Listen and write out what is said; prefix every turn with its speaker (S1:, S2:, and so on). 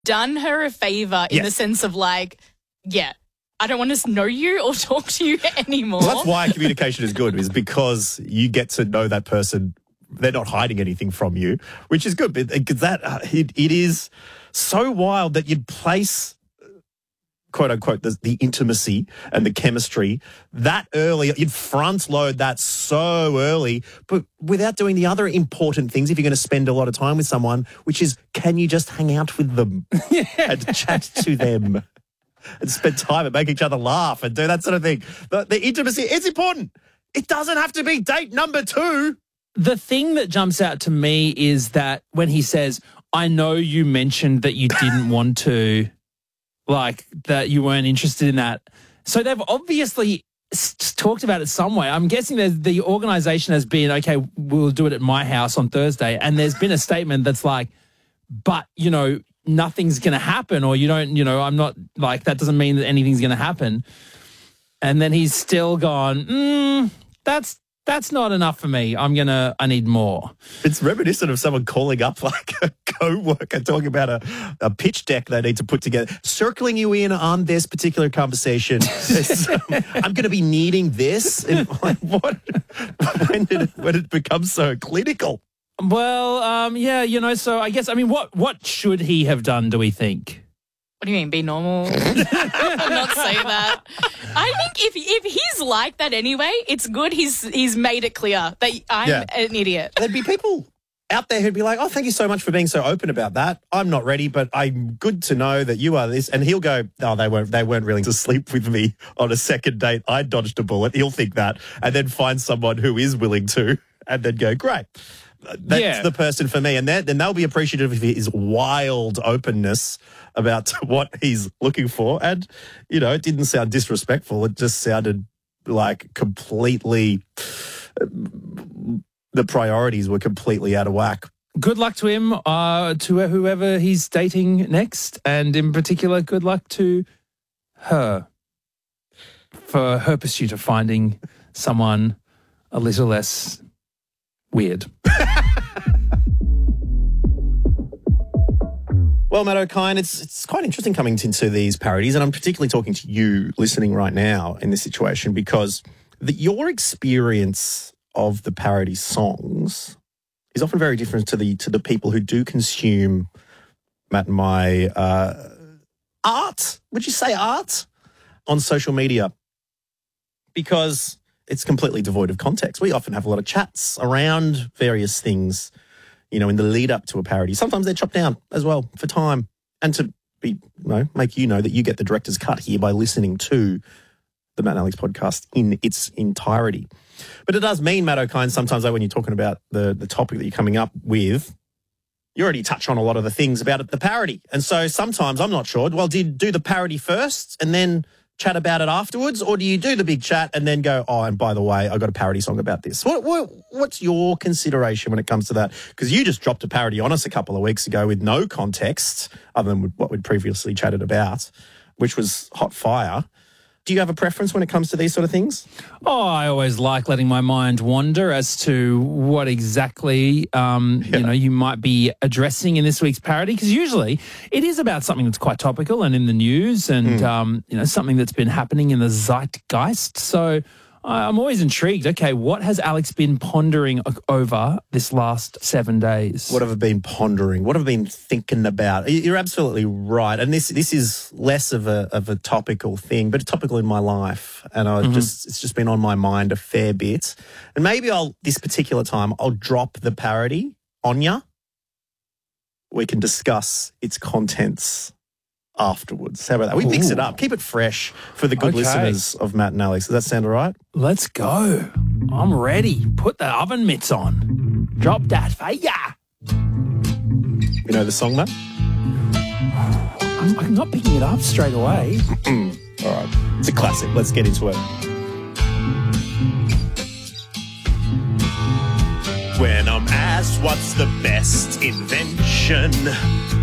S1: done her a favour in the sense of like, yeah, I don't want to know you or talk to you anymore.
S2: Well, that's why communication is good, is because you get to know that person. They're not hiding anything from you, which is good. Because it is so wild that you'd place, quote unquote, the intimacy and the chemistry that early. You'd front load that so early, but without doing the other important things if you're going to spend a lot of time with someone, which is, can you just hang out with them and chat to them and spend time and make each other laugh and do that sort of thing. The intimacy, it's important. It doesn't have to be date number 2.
S3: The thing that jumps out to me is that when he says, I know you mentioned that you didn't want to, like, that you weren't interested in that. So they've obviously talked about it some way. I'm guessing that the organisation has been, okay, we'll do it at my house on Thursday. And there's been a statement that's like, but, you know, nothing's going to happen, or you don't, you know, I'm not, like, that doesn't mean that anything's going to happen. And then he's still gone, that's not enough for me. I need more. It's
S2: reminiscent of someone calling up like a co-worker talking about a pitch deck they need to put together, circling you in on this particular conversation. I'm going to be needing this. And like, what? When did it become so clinical?
S3: Well, yeah, you know, so I guess, I mean, what should he have done, do we think?
S1: What do you mean, be normal? Not say that. I think if he's like that anyway, it's good he's made it clear that I'm an idiot.
S2: There'd be people out there who'd be like, oh, thank you so much for being so open about that. I'm not ready, but I'm good to know that you are this. And he'll go, oh, they weren't willing to sleep with me on a second date. I dodged a bullet. He'll think that and then find someone who is willing to and then go, great. That's the person for me. And then they'll be appreciative of his wild openness about what he's looking for. And, you know, it didn't sound disrespectful. It just sounded like completely, the priorities were completely out of whack.
S3: Good luck to him, to whoever he's dating next. And in particular, good luck to her for her pursuit of finding someone a little less weird.
S2: Well, Matt O'Kine, it's quite interesting coming into these parodies, and I'm particularly talking to you listening right now in this situation because your experience of the parody songs is often very different to the people who do consume Matt and my art. Would you say art on social media? Because it's completely devoid of context. We often have a lot of chats around various things, you know, in the lead up to a parody. Sometimes they're chopped down as well for time and to be, make you know that you get the director's cut here by listening to the Matt and Alex podcast in its entirety. But it does mean, Matt O'Kine, sometimes when you're talking about the topic that you're coming up with, you already touch on a lot of the things about the parody. And so sometimes I'm not sure, well, do you do the parody first and then chat about it afterwards, or do you do the big chat and then go, oh, and by the way, I got a parody song about this? What's your consideration when it comes to that? Because you just dropped a parody on us a couple of weeks ago with no context other than what we'd previously chatted about, which was hot fire. Do you have a preference when it comes to these sort of things?
S3: Oh, I always like letting my mind wander as to what exactly, you might be addressing in this week's parody, because usually it is about something that's quite topical and in the news and, something that's been happening in the zeitgeist. So I'm always intrigued. Okay, what has Alex been pondering over this last 7 days?
S2: What have I been pondering? What have I been thinking about? You're absolutely right. And this is less of a topical thing, but topical in my life. And it's just been on my mind a fair bit. And maybe this particular time, I'll drop the parody on ya. We can discuss its contents afterwards. How about that? We mix it up. Keep it fresh for the good listeners of Matt and Alex. Does that sound all right?
S3: Let's go. I'm ready. Put the oven mitts on. Drop that fire.
S2: You know the song, Matt?
S3: I'm not picking it up straight away.
S2: All right. It's a classic. Let's get into it. When I'm asked what's the best invention,